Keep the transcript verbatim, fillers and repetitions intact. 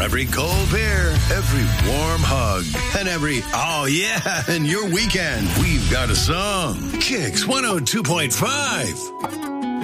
every cold beer, every warm hug, and every, oh yeah, and your weekend, we've got a song. Kicks one oh two point five.